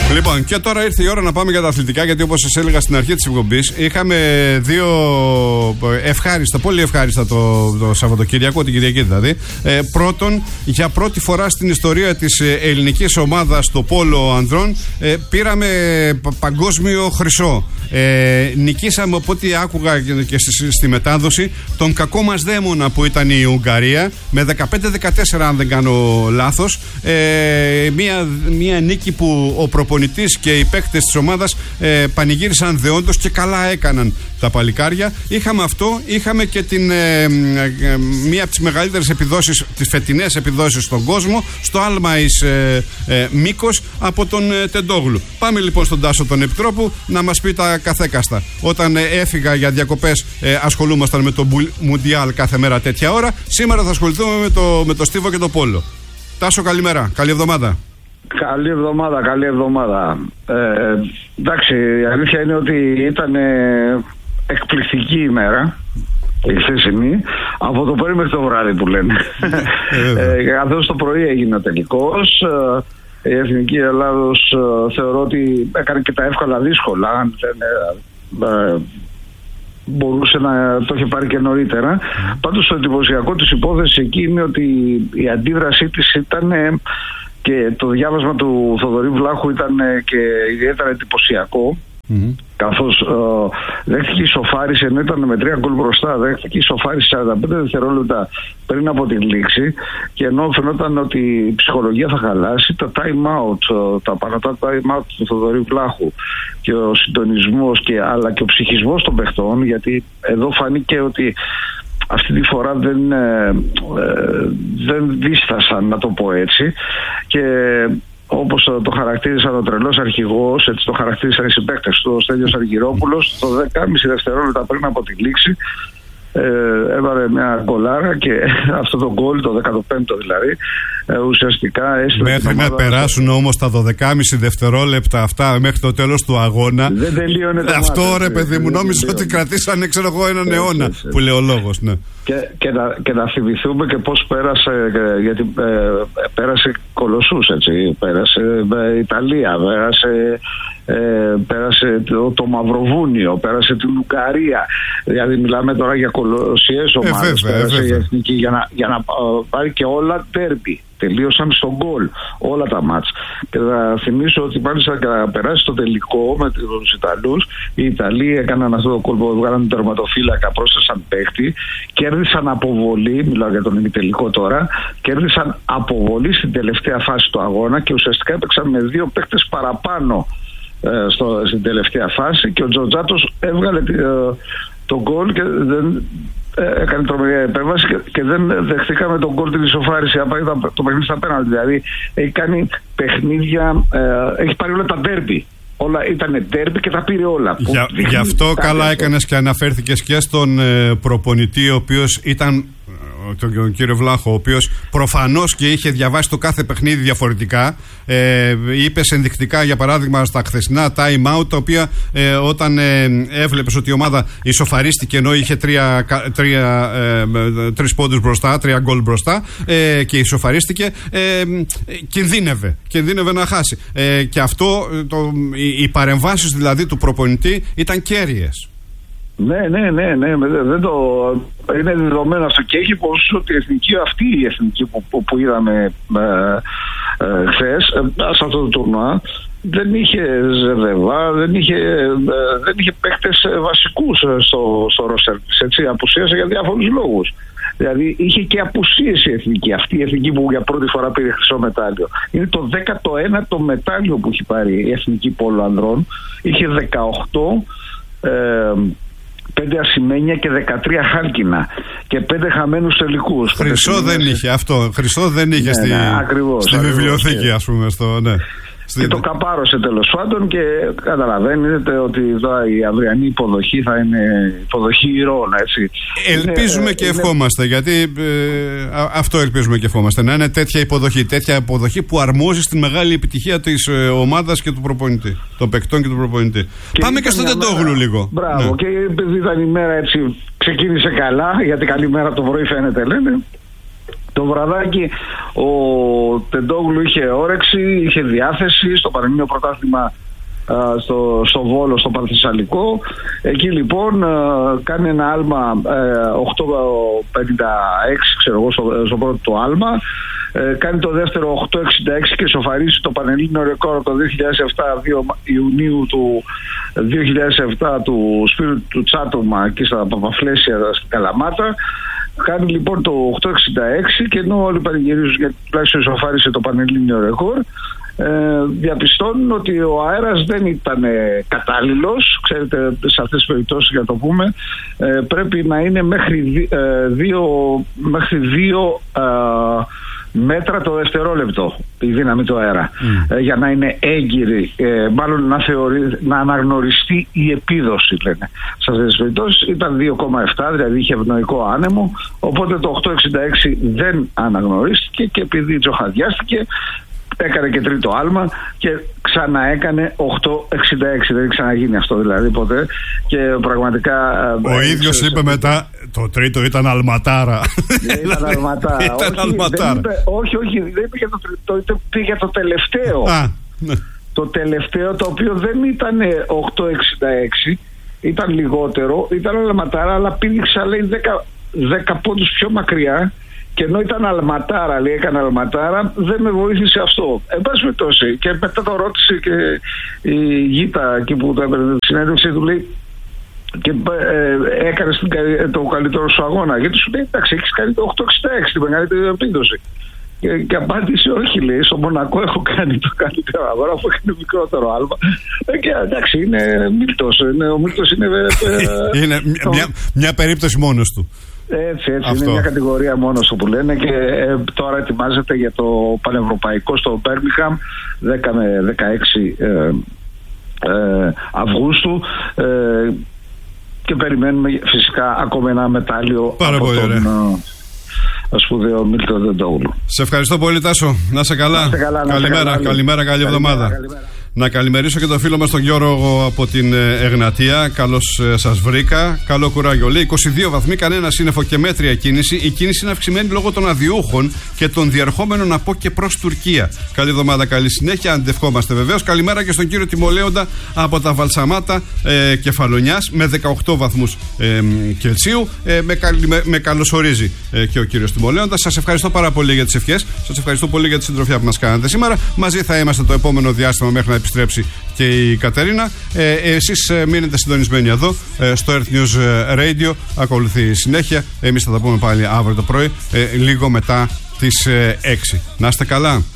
Λοιπόν, και τώρα ήρθε η ώρα να πάμε για τα αθλητικά, γιατί όπως σας έλεγα στην αρχή της εκπομπής, είχαμε δύο ευχάριστα, πολύ ευχάριστα το Σαββατοκύριακο, την Κυριακή δηλαδή. Πρώτον, για πρώτη φορά στην ιστορία της ελληνικής ομάδας στο πόλο ανδρών, πήραμε παγκόσμιο χρυσό. Νικήσαμε, από ό,τι άκουγα και στη μετάδοση, τον κακό μας δαίμονα που ήταν η Ουγγαρία, με 15-14 αν δεν κάνω λάθος. Μια νίκη που ο προπονητής και οι παίκτες της ομάδας πανηγύρισαν δεόντως, και καλά έκαναν τα παλικάρια. Είχαμε αυτό, είχαμε και μία από τις μεγαλύτερες επιδόσεις, τις φετινές επιδόσεις στον κόσμο, στο άλμα εις Μύκος, από τον Τεντόγλου. Πάμε λοιπόν στον Τάσο τον Επιτρόπου να μας πει τα καθέκαστα. Όταν έφυγα για διακοπές ασχολούμασταν με το Μουντιάλ κάθε μέρα τέτοια ώρα. Σήμερα θα ασχοληθούμε με το στίβο και το πόλο. Τάσο, καλημέρα, καλή εβδομάδα. Καλή εβδομάδα. Εντάξει, η αλήθεια είναι ότι ήταν εκπληκτική ημέρα η χθεσινή, από το πρωί μέχρι το βράδυ που λένε. Καθώς το πρωί έγινε ο τελικός, η Εθνική Ελλάδος θεωρώ ότι έκανε και τα εύκολα δύσκολα, αν δεν μπορούσε να το είχε πάρει και νωρίτερα. Πάντως το εντυπωσιακό της υπόθεσης εκεί είναι ότι η αντίδρασή της ήταν, και το διάβασμα του Θοδωρή Βλάχου ήταν και ιδιαίτερα εντυπωσιακό, καθώς δέχτηκε ισοφάριση, ενώ ήταν με 3 γκολ μπροστά, δέχτηκε ισοφάριση 45 δευτερόλεπτα πριν από την λήξη, και ενώ φαινόταν ότι η ψυχολογία θα χαλάσει, τα time out, τα παρατά time out του Θοδωρή Βλάχου και ο συντονισμός αλλά και ο ψυχισμός των παιχτών, γιατί εδώ φάνηκε ότι αυτή τη φορά δεν δίστασαν, να το πω έτσι, και όπως το χαρακτήρισαν ο τρελός αρχηγός, έτσι το χαρακτήρισαν οι συμπαίκτες του, ο Στέλιος Αργυρόπουλος, το 10,5 δευτερόλεπτα πριν από τη λήξη έβαλε μια γκολάρα, και αυτό το γκολ, το 15ο δηλαδή, ουσιαστικά έστειλε. Μέχρι να περάσουν όμως τα 12,5 δευτερόλεπτα αυτά μέχρι το τέλος του αγώνα, δεν τελείωνε το αυτό μάτι, ρε παιδί μου, νόμιζα ότι κρατήσανε, ξέρω εγώ, έναν αιώνα, που λέει ο λόγος, ναι. Και να θυμηθούμε και πώς πέρασε, γιατί πέρασε κολοσσούς, έτσι, πέρασε Ιταλία, πέρασε το Μαυροβούνιο, πέρασε την Ουγγαρία, δηλαδή μιλάμε τώρα για κολοσσιές ομάδες, πέρασε η Εθνική για να πάρει και όλα τέρμπι. Τελείωσαν στον γκολ όλα τα μάτς. Και θα θυμίσω ότι μάλιστα να περάσει στο τελικό με τους Ιταλούς, οι Ιταλοί έκαναν αυτό το γκολ που βγάλαν τον τερματοφύλακα, πρόσθεσαν παίχτη, κέρδισαν αποβολή, μιλάω για τον ημιτελικό τώρα, κέρδισαν αποβολή στην τελευταία φάση του αγώνα, και ουσιαστικά έπαιξαν με 2 παίχτες παραπάνω στην τελευταία φάση, και ο Τζοτζάτος έβγαλε τον γκολ και δεν έκανε τρομερή επέμβαση, και δεν δεχτήκαμε τον γκολ, την ισοφάριση, το παιχνίδι στα πέναλτι. Δηλαδή έχει κάνει παιχνίδια, έχει πάρει όλα τα ντέρμπι. Όλα ήταν ντέρμπι και τα πήρε όλα. Γι' αυτό καλά έκανες και αναφέρθηκες και στον προπονητή, ο οποίος ήταν, τον κύριο Βλάχο, ο οποίος προφανώς και είχε διαβάσει το κάθε παιχνίδι διαφορετικά. Είπες ενδεικτικά, για παράδειγμα, στα χθεσινά time out, τα οποία όταν έβλεπες ότι η ομάδα ισοφαρίστηκε ενώ είχε 3 πόντους μπροστά, 3 γκολ μπροστά, και ισοφαρίστηκε, κινδύνευε να χάσει. Και αυτό, οι παρεμβάσεις δηλαδή του προπονητή ήταν κέρυες. Ναι, δεν είναι δεδομένο αυτό, και έχει πως ότι η εθνική που είδαμε χθες σε αυτό το τουρνουά δεν είχε Ζεβεβά, δεν είχε παίκτες βασικούς στο ρόστερ της, έτσι, απουσίασε για διάφορους λόγους. Δηλαδή είχε και απουσίες η εθνική, αυτή η εθνική που για πρώτη φορά πήρε χρυσό μετάλλιο. Είναι το 19ο μετάλλιο που έχει πάρει η εθνική πόλο ανδρών. Είχε 18 5 ασημένια και 13 χάλκινα και 5 χαμένους τελικούς. Χρυσό δεν είχε αυτό. Χρυσό δεν είχε στη βιβλιοθήκη, ας πούμε. Και το καπάρωσε τέλος πάντων, και καταλαβαίνετε ότι εδώ η αυριανή υποδοχή θα είναι υποδοχή ηρώων, έτσι. Ελπίζουμε και ευχόμαστε, γιατί αυτό ελπίζουμε και ευχόμαστε, να είναι τέτοια υποδοχή που αρμόζει στην μεγάλη επιτυχία της ομάδας και του προπονητή, των παικτών και του προπονητή. Και πάμε και στον Τεντόγλου λίγο. Μπράβο, ναι. Και επειδή ήταν η μέρα έτσι, ξεκίνησε καλά, γιατί καλή μέρα το πρωί φαίνεται, λένε. Το βραδάκι ο Τεντόγλου είχε όρεξη, είχε διάθεση στο Πανελλήνιο Πρωτάθλημα στο Βόλο, στο Παρθεσσαλικό. Εκεί λοιπόν κάνει ένα άλμα 8.56, ξέρω εγώ, στο πρώτο το άλμα. Κάνει το δεύτερο 8.66 και σοφαρίζει το πανελλήνιο ρεκόρ το 2007, 2 Ιουνίου του 2007 του Σπύρου του Τσάτομα εκεί στα Παπαφλέσια στην Καλαμάτα. Κάνει λοιπόν το 8.66 και ενώ όλοι πανηγυρίζουν γιατί τουλάχιστον σοφάρισε το πανελλήνιο ρεκόρ, διαπιστώνουν ότι ο αέρας δεν ήταν κατάλληλος. Ξέρετε, σε αυτές τις περιπτώσεις, για το πούμε, πρέπει να είναι μέχρι 2 μέτρα το δευτερόλεπτο η δύναμη του αέρα, για να είναι έγκυρη, μάλλον να αναγνωριστεί η επίδοση, λένε. Σε αυτές τις περιπτώσεις ήταν 2,7, δηλαδή είχε ευνοϊκό άνεμο, οπότε το 8.66 δεν αναγνωρίστηκε και επειδή τζοχαδιάστηκε έκανε και τρίτο άλμα και ξαναέκανε 8.66. Δεν έχει ξαναγίνει αυτό δηλαδή ποτέ. Και πραγματικά. Ο ίδιος είπε μετά, το τρίτο ήταν αλματάρα. Ήταν αλματάρα. Όχι, δεν είπε για το τρίτο, είπε για το τελευταίο. Το τελευταίο, το οποίο δεν ήταν 8.66, ήταν λιγότερο, ήταν αλματάρα, αλλά πήδηξα, λέει, 10 πόντους πιο μακριά. Και ενώ ήταν αλματάρα, λέει, έκανε αλματάρα, δεν με βοήθησε αυτό. Εν πάση περιπτώσει, και μετά το ρώτησε και η Γίτα εκεί που έπαιρνε τη συνέντευξη, του λέει, και έκανε το καλύτερο σου αγώνα. Γιατί σου λέει, εντάξει, έχει κάνει το 8.66, την μεγαλύτερη επίδοση. Και απάντησε, όχι, λέει, στο Μονακό έχω κάνει το καλύτερο αγώνα, αφού έκανε μικρότερο άλμα. Και εντάξει, είναι Μίλτος. Ο Μίλτος είναι. Είναι μια περίπτωση μόνος του. Έτσι, είναι μια κατηγορία μόνος του που λένε, και τώρα ετοιμάζεται για το πανευρωπαϊκό στο Μπέρμιγχαμ 10 με 16 Αυγούστου, και περιμένουμε φυσικά ακόμα ένα μετάλλιο πάρα από τον σπουδαίο Μίλτο Τεντόγλου. Σε ευχαριστώ πολύ, Τάσο. Να σε καλά. Καλημέρα, καλή εβδομάδα. Να καλημερίσω και τον φίλο μας τον Γιώργο από την Εγνατία. Καλώς σας βρήκα. Καλό κουράγιο. Λέει 22 βαθμοί, κανένα σύννεφο και μέτρια κίνηση. Η κίνηση είναι αυξημένη λόγω των αδιούχων και των διερχόμενων από και προς Τουρκία. Καλή εβδομάδα, καλή συνέχεια. Αντευχόμαστε βεβαίως. Καλημέρα και στον κύριο Τιμολέοντα από τα Βαλσαμάτα Κεφαλονιάς με 18 βαθμούς Κελσίου. Με καλωσορίζει και ο κύριος Τιμολέοντα. Σας ευχαριστώ πάρα πολύ για τις ευχές. Σας ευχαριστώ πολύ για τη συντροφιά που μας κάνατε σήμερα. Μαζί θα είμαστε το επόμενο διάστημα μέχρι να επιστρέψει και η Κατερίνα. Εσείς μείνετε συντονισμένοι εδώ στο Earth News Radio. Ακολουθεί η συνέχεια. Εμείς θα τα πούμε πάλι αύριο το πρωί, λίγο μετά τις 6. Να είστε καλά.